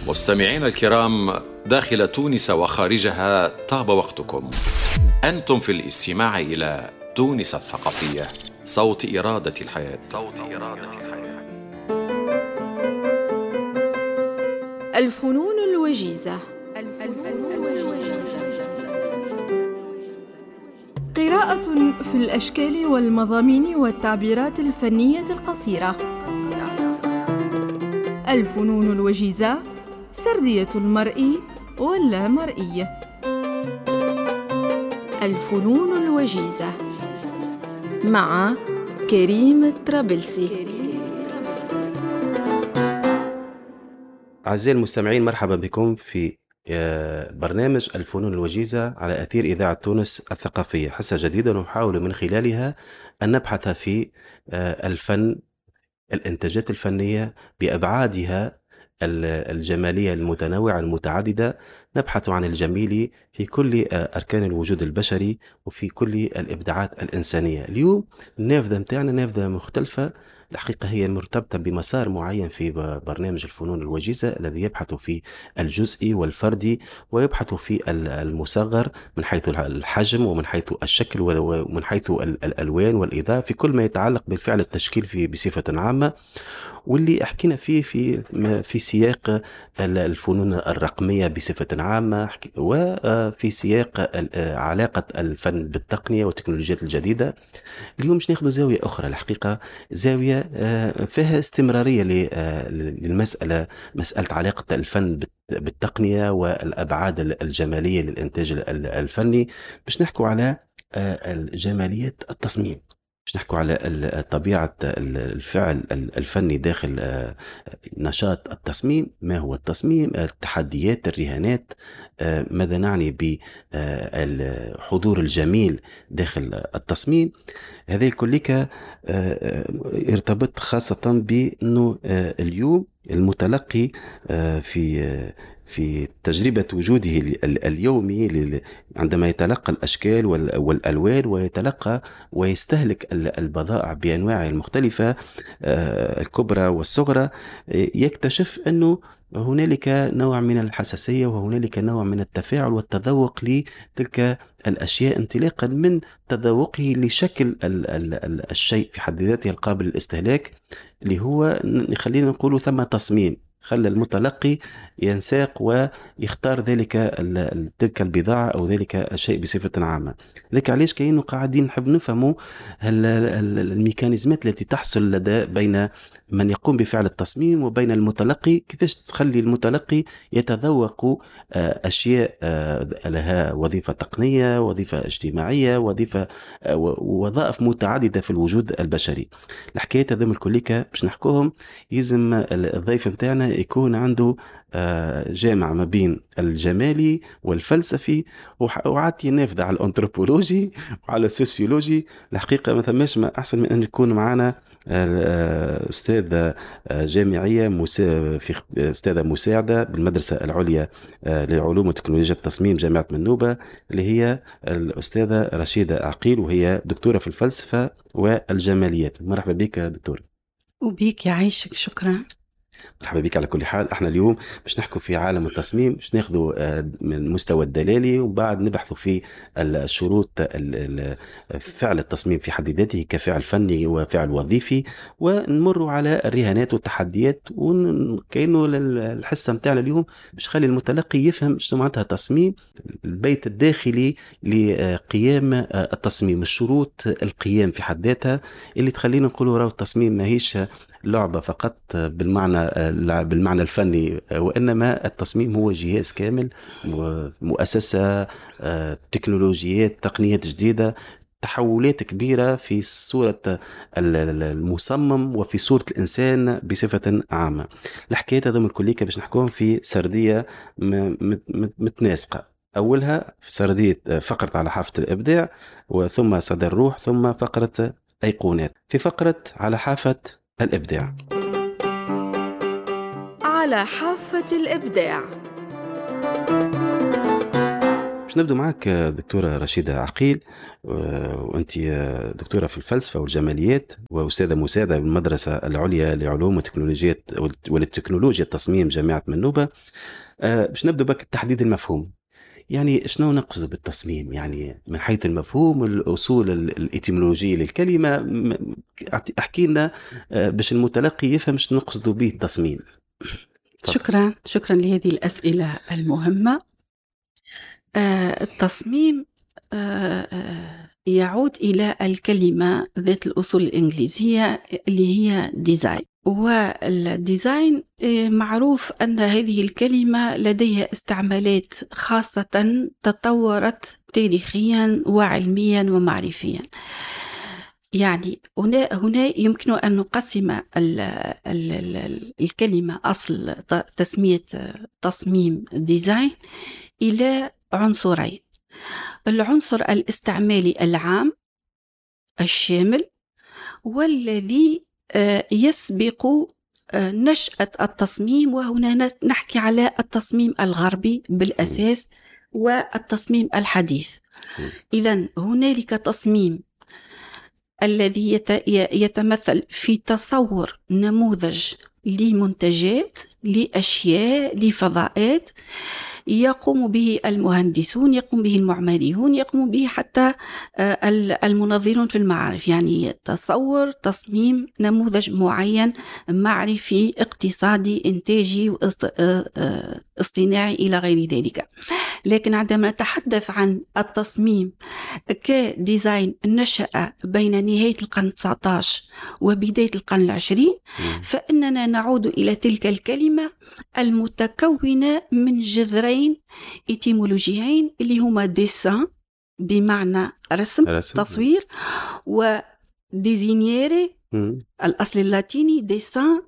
مستمعينا الكرام داخل تونس وخارجها، طاب وقتكم. أنتم في الاستماع إلى تونس الثقافية، صوت إرادة الحياة. الفنون الوجيزة. قراءة في الأشكال والمضامين والتعبيرات الفنية القصيرة. الفنون الوجيزة، سردية المرئي واللامرئي. الفنون الوجيزة مع كريم طرابلسي. أعزائي المستمعين، مرحبا بكم في برنامج الفنون الوجيزة على أثير إذاعة تونس الثقافية، حصة جديدة نحاول من خلالها أن نبحث في الفن، الإنتاجات الفنية بأبعادها الجمالية المتنوعة المتعددة. نبحث عن الجميل في كل أركان الوجود البشري وفي كل الإبداعات الإنسانية. اليوم النافذة متاعنا نافذة مختلفة، الحقيقة هي مرتبطة بمسار معين في برنامج الفنون الوجيزة الذي يبحث في الجزئي والفردي، ويبحث في المصغر من حيث الحجم ومن حيث الشكل ومن حيث الألوان والإضاءة، في كل ما يتعلق بالفعل التشكيل بصفة عامة، واللي حكينا فيه في سياق الفنون الرقمية بصفة عامة، وفي سياق علاقة الفن بالتقنية والتكنولوجيات الجديدة. اليوم مش ناخذ زاوية أخرى، الحقيقة زاوية فيها استمرارية للمسألة، مسألة علاقة الفن بالتقنية والأبعاد الجمالية للإنتاج الفني. مش نحكوا على الجماليات التصميم، مش نحكوا على طبيعة الفعل الفني داخل نشاط التصميم. ما هو التصميم؟ التحديات، الرهانات، ماذا نعني بالحضور الجميل داخل التصميم. هذا كلك يرتبط خاصة بأنه اليوم المتلقي في تجربة وجوده اليومي عندما يتلقى الأشكال والألوان ويتلقى ويستهلك البضائع بأنواعها المختلفة الكبرى والصغرى، يكتشف أنه هنالك نوع من الحساسية وهنالك نوع من التفاعل والتذوق لتلك الأشياء، انطلاقا من تذوقه لشكل الشيء في حد ذاته القابل للاستهلاك، اللي هو خلينا نقول ثم تصميم خلى المتلقي ينساق ويختار تلك البضاعة أو ذلك الشيء بصفة عامة. لك علاش كأنه قاعدين نحب نفهموا الميكانيزمات التي تحصل لدى بين من يقوم بفعل التصميم وبين المتلقي، كيفاش تخلي المتلقي يتذوق أشياء لها وظيفة تقنية، وظيفة اجتماعية، وظائف متعددة في الوجود البشري. الحكاية هذوم الكليكا باش نحكوهم يلزم الضيف متاعنا يكون عنده جامع ما بين الجمالي والفلسفي، وعاتي نافذة على الأنثروبولوجي وعلى السوسيولوجي. الحقيقة ما ثماش ما أحسن من أن يكون معنا أستاذة جامعية أستاذة مساعدة بالمدرسة العليا للعلوم وتكنولوجيا التصميم جامعة منوبة، اللي هي الأستاذة رشيدة عقيل، وهي دكتورة في الفلسفة والجماليات. مرحبا بك دكتور. وبيك يعيشك، شكرا. مرحبا بك. على كل حال احنا اليوم باش نحكوا في عالم التصميم، باش ناخذوا من المستوى الدلالي وبعد نبحثوا في الشروط فعل التصميم في حد ذاته كفعل فني وفعل وظيفي، ونمروا على الرهانات والتحديات، وكأنه الحصة متاعنا اليوم باش خلي المتلقي يفهم شنو معناتها تصميم، البيت الداخلي لقيام التصميم، الشروط القيام في حد ذاتها اللي تخلينا نقولوا راهو التصميم ماهيش لعبة فقط بالمعنى الفني، وإنما التصميم هو جهاز كامل، مؤسسة، تكنولوجيات، تقنيات جديدة، تحولات كبيرة في صورة المصمم وفي صورة الإنسان بصفة عامة. الحكاية هذا من كلية باش نحكوهم في سردية متناسقة. أولها في سردية فقرة على حافة الإبداع، وثم صدى الروح، ثم فقرة أيقونات. في فقرة على حافة الإبداع. على حافة الإبداع. باش نبدو معك دكتورة رشيدة عقيل، وأنت دكتورة في الفلسفة والجماليات وأستاذة مساعدة بالمدرسة العليا لعلوم وتكنولوجيات والتكنولوجيا التصميم جامعة منوبة. باش نبدو بك تحديد المفهوم، يعني شنو نقصد بالتصميم؟ يعني من حيث المفهوم، الأصول الإتيمولوجية للكلمة، احكي لنا باش المتلقي يفهم شنو نقصد به التصميم. شكرا لهذه الأسئلة المهمة. التصميم يعود إلى الكلمة ذات الأصول الإنجليزية اللي هي ديزاين. والديزاين معروف أن هذه الكلمة لديها استعمالات خاصة تطورت تاريخيا وعلميا ومعرفيا. يعني هنا يمكن أن نقسم الكلمة أصل تسمية تصميم ديزاين إلى عنصرين: العنصر الاستعمالي العام الشامل، والذي يسبق نشأة التصميم، وهنا نحكي على التصميم الغربي بالأساس والتصميم الحديث. إذن هنالك تصميم الذي يتمثل في تصور نموذج لمنتجات، لأشياء، لفضاءات يقوم به المهندسون، يقوم به المعماريون، يقوم به حتى المنظرون في المعارف. يعني تصميم نموذج معين معرفي، اقتصادي، إنتاجي، اصطناعي إلى غير ذلك. لكن عندما نتحدث عن التصميم كديزاين نشأ بين نهاية القرن 19 وبداية القرن 20، فإننا نعود إلى تلك الكلمة المتكونة من جذرين إتيمولوجيين اللي هما ديسان بمعنى رسم تصوير، وديزينيري الأصل اللاتيني ديسان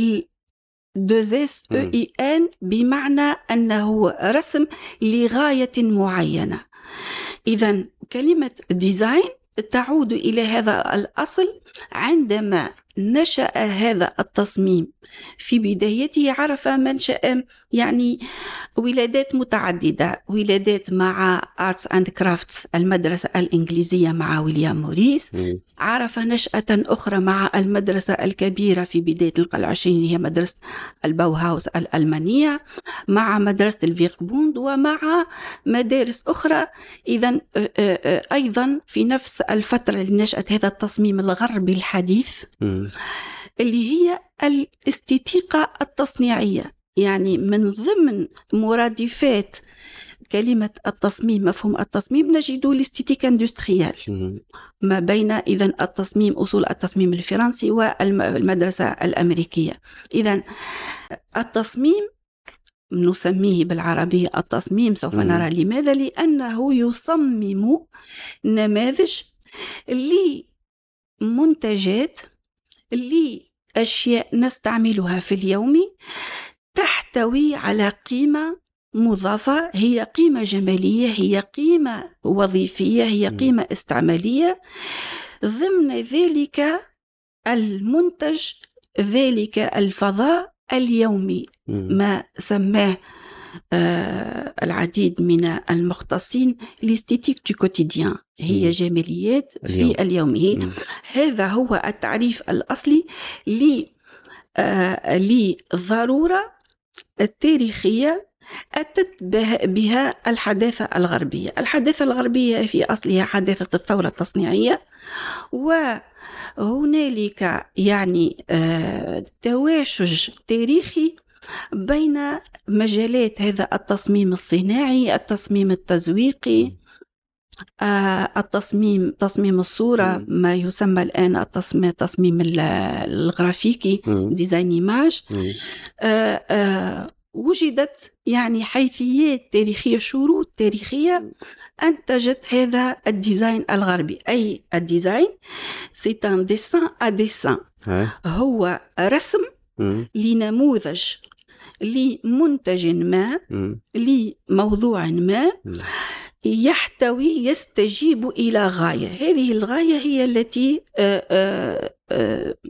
بالدوزيس بمعنى أنه رسم لغاية معينة. إذن كلمة ديزاين تعود إلى هذا الأصل. عندما نشأ هذا التصميم في بدايته عرف منشأ يعني ولادات متعددة، ولادات مع Arts and Crafts المدرسة الإنجليزية مع ويليام موريس، عرف نشأة أخرى مع المدرسة الكبيرة في بداية القرن 20 هي مدرسة الباوهاوس الألمانية، مع مدرسة الفيركبوند، ومع مدارس أخرى. إذن أيضا في نفس الفترة لنشأة هذا التصميم الغربي الحديث اللي هي الاستيتيقة التصنيعية. يعني من ضمن مرادفات كلمة التصميم، مفهوم التصميم، نجد الاستيتيك اندستريال ما بين إذن التصميم، أصول التصميم الفرنسي والمدرسة الأمريكية. إذن التصميم نسميه بالعربية التصميم، سوف نرى لماذا، لأنه يصمم نماذج لمنتجات، لأشياء نستعملها في اليوم تحتوي على قيمة مضافة، هي قيمة جمالية، هي قيمة وظيفية، هي قيمة استعمالية ضمن ذلك المنتج، ذلك الفضاء اليومي، ما سماه العديد من المختصين الاستيتيك دو كوتيديان، هي جماليات في اليوم. هذا هو التعريف الأصلي للضرورة التاريخية أتت بها الحداثة الغربية. الحداثة الغربية في أصلها حداثة الثورة التصنيعية، وهنالك يعني تواشج تاريخي بين مجالات هذا التصميم الصناعي، التصميم التزويقي، تصميم الصورة، ما يسمى الآن التصميم الغرافيكي، ديزاين إيماج. وجدت يعني حيثيات تاريخية، شروط تاريخية أنتجت هذا الديزاين الغربي. أي الديزاين c'est un dessin à dessin، هو رسم لنموذج، لمنتج ما، لموضوع ما يحتوي، يستجيب إلى غاية. هذه الغاية هي التي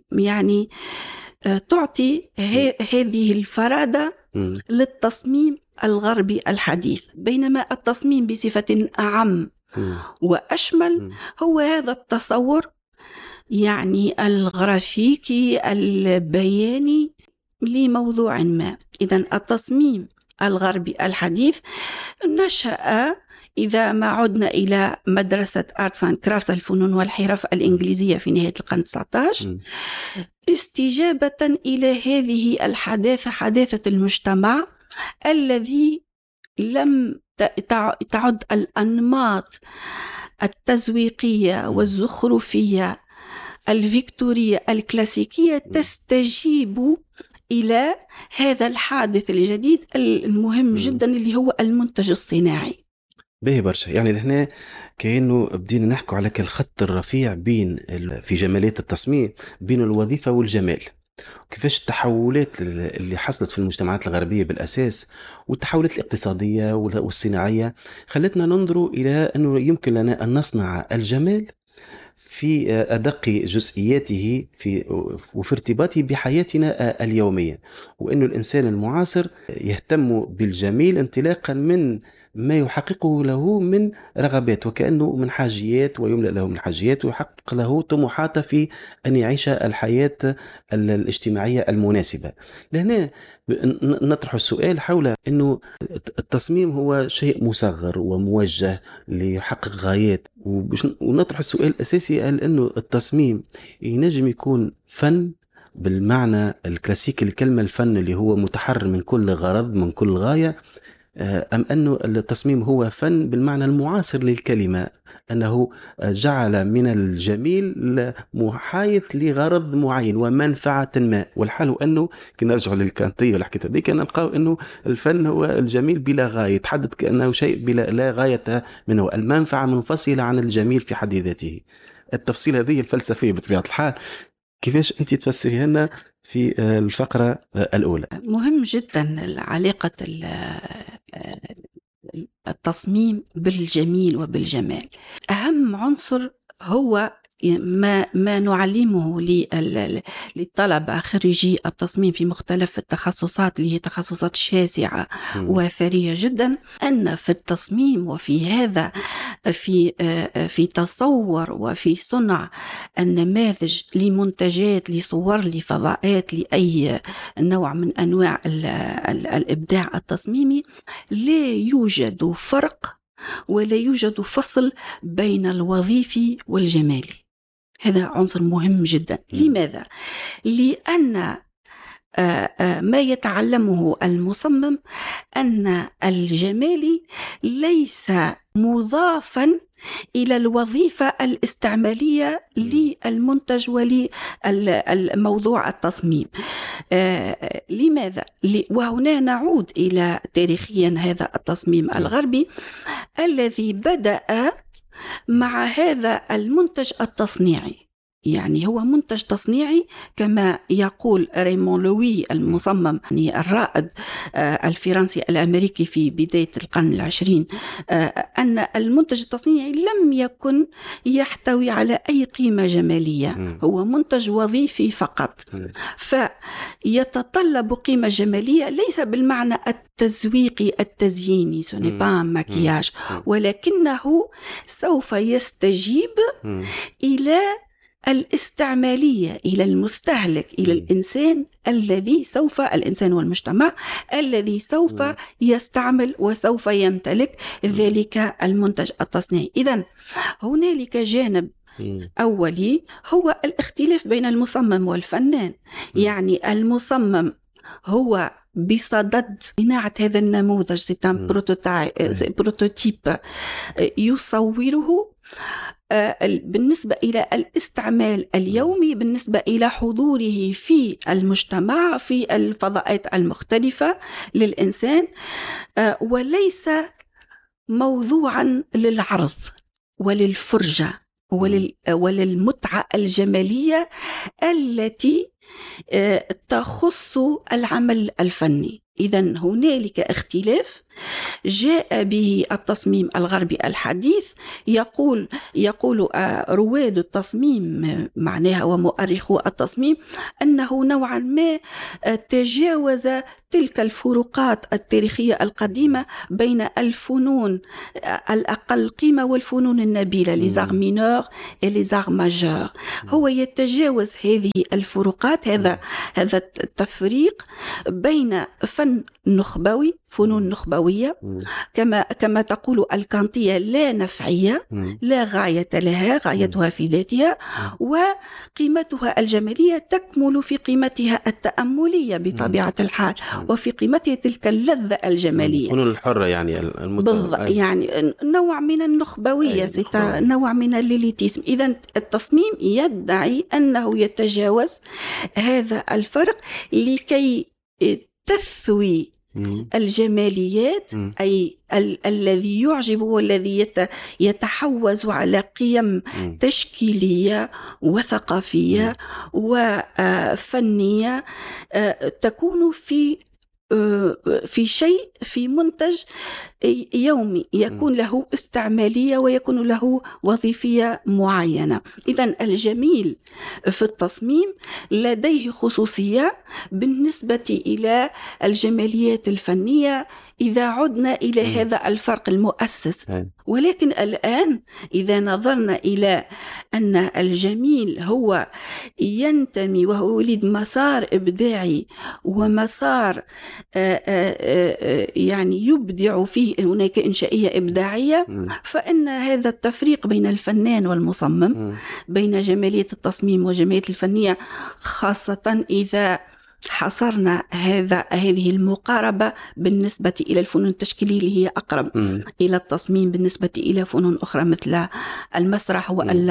يعني تعطي هذه الفرادة للتصميم الغربي الحديث، بينما التصميم بصفة أعم وأشمل هو هذا التصور يعني الغرافيكي البياني لموضوع ما. إذن التصميم الغربي الحديث نشأ، إذا ما عدنا إلى مدرسة Arts and Crafts الفنون والحرف الإنجليزية في نهاية القرن 19 استجابة إلى هذه الحداثة، حداثة المجتمع الذي لم تعد الأنماط التزويقية والزخرفية الفيكتورية الكلاسيكية تستجيب إلى هذا الحادث الجديد المهم جدا اللي هو المنتج الصناعي. باهي برشا. يعني هنا كأنه بدينا نحكوا على الخط الرفيع بين في جمالية التصميم بين الوظيفة والجمال، كيفاش التحولات اللي حصلت في المجتمعات الغربية بالأساس والتحولات الاقتصادية والصناعية خلتنا ننظر إلى أنه يمكن لنا أن نصنع الجمال في أدق جزئياته وفي ارتباطه بحياتنا اليومية، وأنه الإنسان المعاصر يهتم بالجميل انطلاقا من ما يحققه له من رغبات، وكأنه من حاجيات ويملأ له من حاجيات ويحقق له طموحات في أن يعيش الحياة الاجتماعية المناسبة. لهنا نطرح السؤال حول أنه التصميم هو شيء مصغر وموجه ليحقق غايات، ونطرح السؤال الأساسي هل أنه التصميم ينجم يكون فن بالمعنى الكلاسيكي الكلمة الفن اللي هو متحرر من كل غرض من كل غاية، أم أنه التصميم هو فن بالمعنى المعاصر للكلمة، أنه جعل من الجميل محايث لغرض معين ومنفعة ما. والحال أنه كنا نرجع للكانتية والحكاية دي كنا نلقاو أنه الفن هو الجميل بلا غاية، تحدد كأنه شيء بلا لا غاية منه، المنفعة منفصلة عن الجميل في حد ذاته. التفصيل هذه الفلسفية بطبيعة الحال كيفاش أنت تفسري لنا في الفقرة الأولى؟ مهم جدا علاقة التصميم بالجميل وبالجمال. أهم عنصر هو ما نعلمه للطلبة خريجي التصميم في مختلف التخصصات اللي هي تخصصات شاسعة وثرية جدا، أن في التصميم وفي هذا في تصور وفي صنع النماذج لمنتجات لصور لفضاءات لأي نوع من أنواع الإبداع التصميمي لا يوجد فرق ولا يوجد فصل بين الوظيفي والجمالي. هذا عنصر مهم جدا. لماذا؟ لأن ما يتعلمه المصمم أن الجمالي ليس مضافا إلى الوظيفة الاستعمالية للمنتج وللموضوع التصميم. لماذا؟ وهنا نعود إلى تاريخيا هذا التصميم الغربي الذي بدأ مع هذا المنتج التصنيعي، يعني هو منتج تصنيعي كما يقول ريمون لوي المصمم يعني الرائد الفرنسي الأمريكي في بداية القرن العشرين، أن المنتج التصنيعي لم يكن يحتوي على أي قيمة جمالية، هو منتج وظيفي فقط، فيتطلب قيمة جمالية ليس بالمعنى التزويقي التزييني سونيبان ماكياج، ولكنه سوف يستجيب إلى الاستعمالية، إلى المستهلك، إلى الإنسان الإنسان والمجتمع الذي سوف يستعمل وسوف يمتلك ذلك المنتج التصنيعي. إذن هنالك جانب أولي هو الاختلاف بين المصمم والفنان. يعني المصمم هو بصدد صناعة هذا النموذج بروتوتيب يصوره بالنسبة إلى الاستعمال اليومي، بالنسبة إلى حضوره في المجتمع في الفضاءات المختلفة للإنسان، وليس موضوعا للعرض وللفرجة وللمتعة الجمالية التي تخص العمل الفني. إذن هنالك اختلاف جاء به التصميم الغربي الحديث. يقول رواد التصميم معناها ومؤرخو التصميم أنه نوعا ما تجاوز تلك الفروقات التاريخية القديمة بين الفنون الأقل قيمة والفنون النبيلة ليزار مينور وليزار ماجور. هو يتجاوز هذه الفروقات، هذا التفريق بين فن نخبوي، فنون نخبوية كما تقول الكانتية لا نفعية، لا غاية لها، غايتها في ذاتها، وقيمتها الجمالية تكمل في قيمتها التأملية بطبيعة الحال، وفي قيمتها تلك اللذة الجمالية. الفنون الحرة يعني يعني نوع من النخبوية، نوع من الليليتيسم. إذن التصميم يدعي أنه يتجاوز هذا الفرق لكي تثوي الجماليات، أي الذي يعجب والذي يتحوز على قيم تشكيلية وثقافية وفنية، تكون في شيء، في منتج يومي يكون له استعمالية ويكون له وظيفية معينة. إذن الجميل في التصميم لديه خصوصية بالنسبة إلى الجماليات الفنية إذا عدنا إلى هذا الفرق المؤسس. ولكن الآن إذا نظرنا إلى أن الجميل هو ينتمي وهو ولد مسار إبداعي ومسار يعني يبدع فيه، هناك إنشائية إبداعية، فإن هذا التفريق بين الفنان والمصمم، بين جمالية التصميم وجمالية الفنية، خاصة إذا حصرنا هذه المقاربة بالنسبة إلى الفنون التشكيلية اللي هي أقرب إلى التصميم بالنسبة إلى فنون أخرى مثل المسرح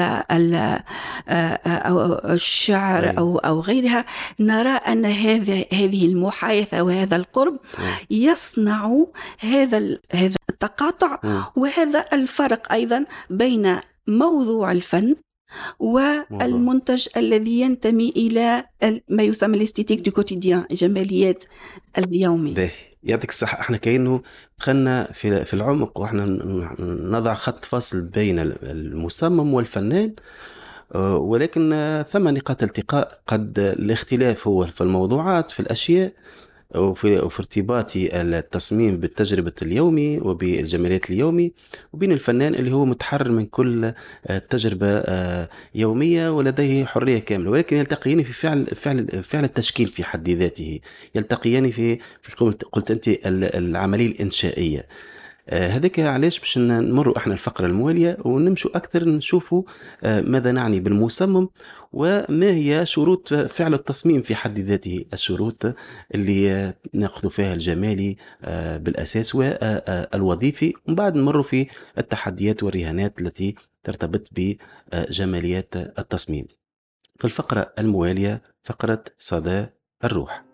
والشعر أو غيرها، نرى أن هذه المحايثة وهذا القرب يصنع هذا التقاطع وهذا الفرق أيضا بين موضوع الفن والمنتج الذي ينتمي إلى ما يسمى الاستيتيك دو كوتيديان، جماليات اليومي. يعطيك الصحة. احنا كأنه دخلنا في العمق، واحنا نضع خط فصل بين المصمم والفنان، ولكن ثم نقاط التقاء. قد الاختلاف هو في الموضوعات، في الأشياء، وفي ارتباط التصميم بالتجربة اليومي وبالجماليات اليومي، وبين الفنان اللي هو متحرر من كل تجربة يومية ولديه حرية كاملة، ولكن يلتقيان في فعل التشكيل في حد ذاته، يلتقيان في قلت أنت العملية الإنشائية. هذاك علاش باش نمروا احنا الفقرة الموالية ونمشوا أكثر نشوفوا ماذا نعني بالمصمم، وما هي شروط فعل التصميم في حد ذاته، الشروط اللي نأخذ فيها الجمالي بالأساس والوظيفي، ومن بعد نمروا في التحديات والرهانات التي ترتبط بجماليات التصميم. في الفقرة الموالية فقرة صدى الروح.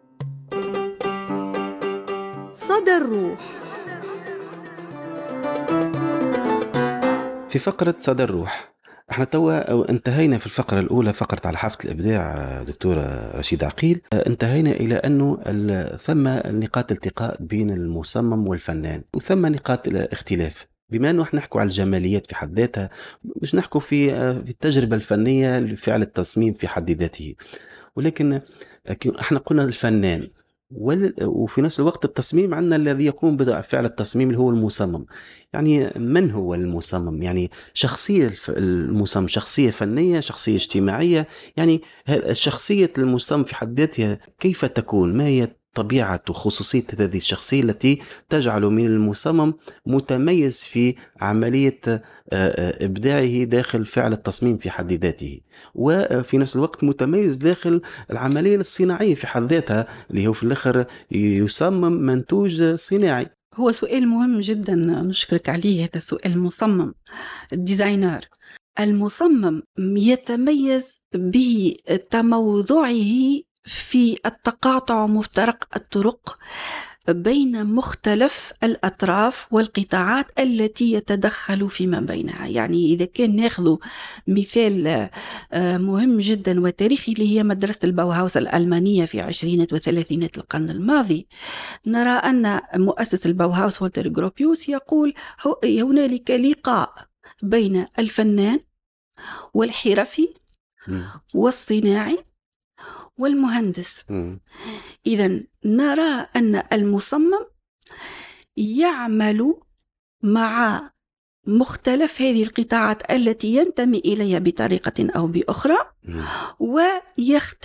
صدى الروح. في فقرة صدى الروح احنا توا انتهينا في الفقرة الأولى، فقرة على حافة الإبداع دكتورة رشيد عقيل، انتهينا إلى أنه ثم نقاط التقاء بين المصمم والفنان، وثم نقاط اختلاف. بما أنه احنا نحكو على الجماليات في حد ذاتها، مش نحكو في التجربة الفنية لفعل التصميم في حد ذاته، ولكن احنا قلنا الفنان وفي نفس الوقت التصميم عندنا الذي يقوم بفعل التصميم اللي هو المصمم. يعني من هو المصمم؟ يعني شخصية المصمم شخصية فنية، شخصية اجتماعية، يعني شخصية المصمم في حد ذاتها كيف تكون؟ ما هي طبيعة وخصوصية هذه الشخصية التي تجعل من المصمم متميز في عملية إبداعه داخل فعل التصميم في حد ذاته، وفي نفس الوقت متميز داخل العملية الصناعية في حد ذاتها، اللي هو في الآخر يصمم منتوج صناعي. هو سؤال مهم جدا، نشكرك عليه. هذا سؤال المصمم الديزاينر. المصمم يتميز بتموضعه في التقاطع ومفترق الطرق بين مختلف الأطراف والقطاعات التي يتدخل فيما بينها. يعني إذا كان ناخذ مثال مهم جدا وتاريخي اللي هي مدرسة الباوهاوس الألمانية في عشرينات وثلاثينات القرن الماضي، نرى أن مؤسس الباوهاوس والتر غروبيوس يقول هنالك لقاء بين الفنان والحرفي والصناعي والمهندس. إذن نرى أن المصمم يعمل مع مختلف هذه القطاعات التي ينتمي إليها بطريقة أو بأخرى، ويختلف